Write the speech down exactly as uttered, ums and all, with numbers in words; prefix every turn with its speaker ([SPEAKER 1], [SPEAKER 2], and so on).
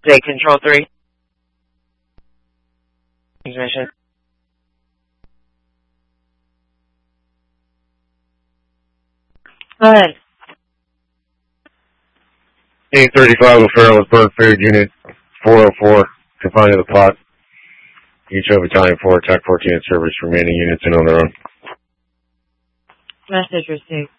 [SPEAKER 1] Say Control three. Transmission. Go ahead.
[SPEAKER 2] eight thirty-five O'Farrell with Burn Food Unit four oh four, confined to the pot. Each of Battalion four, Attack fourteen in service, remaining units in on their own.
[SPEAKER 1] Message received.